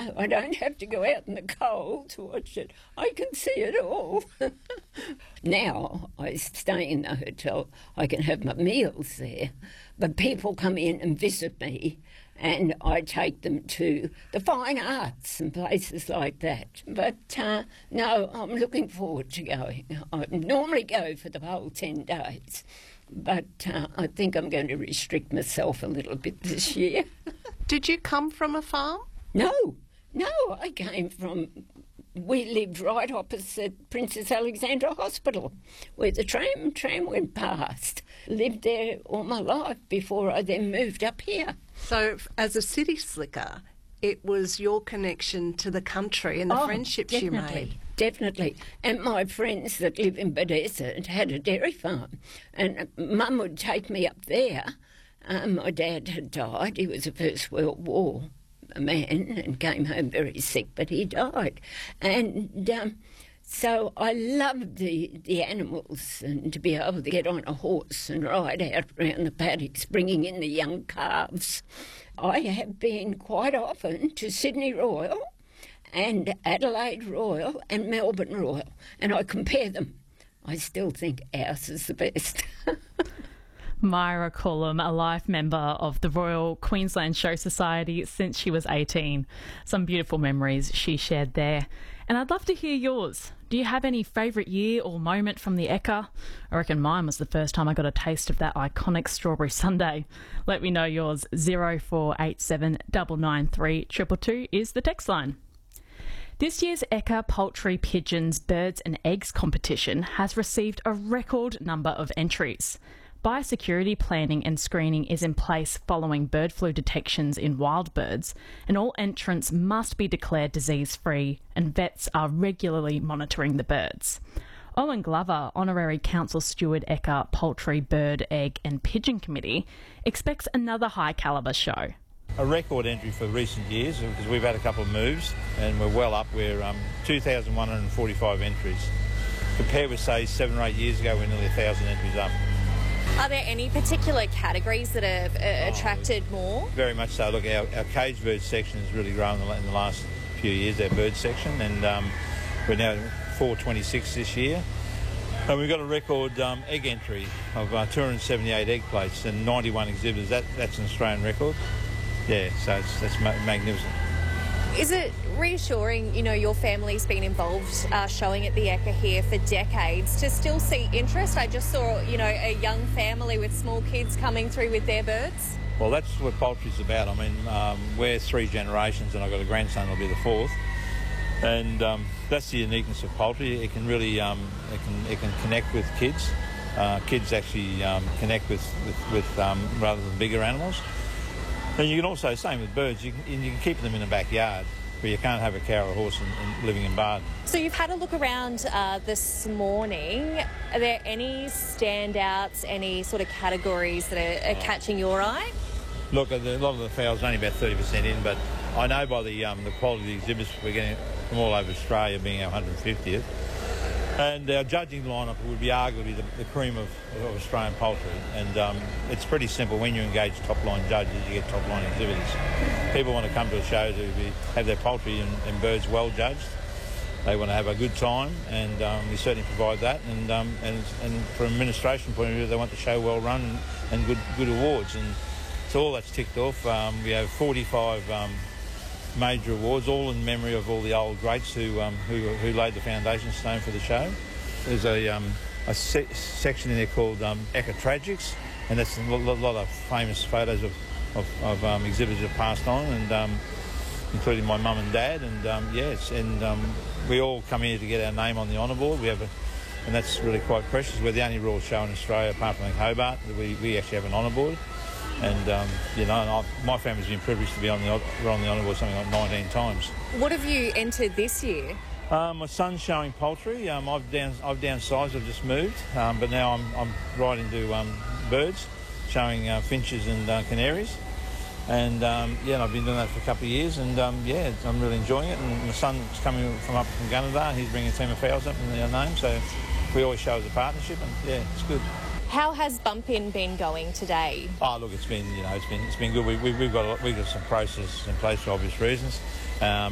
No, I don't have to go out in the cold to watch it. I can see it all. Now I stay in the hotel. I can have my meals there. But people come in and visit me, and I take them to the fine arts and places like that. But no, I'm looking forward to going. I normally go for the whole 10 days, but I think I'm going to restrict myself a little bit this year. Did you come from a farm? No, I came from... We lived right opposite Princess Alexandra Hospital, where the tram went past. Lived there all my life before I then moved up here. So as a city slicker, it was your connection to the country and the friendships you made. Definitely. And my friends that live in Bethesda had a dairy farm, and Mum would take me up there. My dad had died. He was a First World War man and came home very sick, but he died. And so I loved the animals, and to be able to get on a horse and ride out around the paddocks, bringing in the young calves. I have been quite often to Sydney Royal and Adelaide Royal and Melbourne Royal, and I compare them. I still think ours is the best. Myra Cullum, a life member of the Royal Queensland Show Society since she was 18. Some beautiful memories she shared there. And I'd love to hear yours. Do you have any favourite year or moment from the Ekka? I reckon mine was the first time I got a taste of that iconic strawberry sundae. Let me know yours. 0487 993 222 is the text line. This year's Ekka Poultry Pigeons Birds and Eggs competition has received a record number of entries. Biosecurity planning and screening is in place following bird flu detections in wild birds, and all entrants must be declared disease-free, and vets are regularly monitoring the birds. Owen Glover, Honorary Council Steward Ekka Poultry, Bird, Egg and Pigeon Committee, expects another high-calibre show. A record entry for recent years, because we've had a couple of moves and we're well up. We're 2,145 entries. Compared with, say, 7 or 8 years ago, we're nearly 1,000 entries up. Are there any particular categories that have attracted more? Very much so. Look, our cage bird section has really grown in the last few years, our bird section, and we're now 426 this year. And we've got a record egg entry of 278 egg plates and 91 exhibitors. That's an Australian record. Yeah, so that's magnificent. Is it reassuring, your family's been involved showing at the Ekka here for decades, to still see interest? I just saw, a young family with small kids coming through with their birds. Well, that's what poultry's about. I mean, we're 3 generations and I've got a grandson who'll be the 4th. And that's the uniqueness of poultry. It can really, it can connect with kids. Kids actually connect with rather than bigger animals. And you can also, same with birds, you can keep them in the backyard, where you can't have a cow or a horse and living in barn. So you've had a look around this morning. Are there any standouts, any sort of categories that are catching your eye? Look, a lot of the fowls are only about 30% in, but I know by the quality of the exhibits we're getting from all over Australia, being our 150th. And our judging lineup would be arguably the cream of Australian poultry. And it's pretty simple. When you engage top-line judges, you get top-line exhibitors. People want to come to a show to have their poultry and birds well judged. They want to have a good time, and we certainly provide that. And from an administration point of view, they want the show well run and good awards. And so all that's ticked off. We have 45 major awards, all in memory of all the old greats who laid the foundation stone for the show. There's a section in there called Ekka Tragics, and that's a lot of famous photos of exhibitors who've passed on, and including my mum and dad, and we all come here to get our name on the honour board. And that's really quite precious. We're the only royal show in Australia, apart from Hobart, that we actually have an honour board. And, my family's been privileged to be on the honour board something like 19 times. What have you entered this year? My son's showing poultry. I've downsized, I've just moved, but now I'm right into birds, showing finches and canaries. And, I've been doing that for a couple of years, and, I'm really enjoying it. And my son's coming up from Gunnedah, he's bringing a team of fowls up in their name, so we always show as a partnership, and, it's good. How has Bump-In been going today? Oh, look, it's been good. We've got some processes in place for obvious reasons.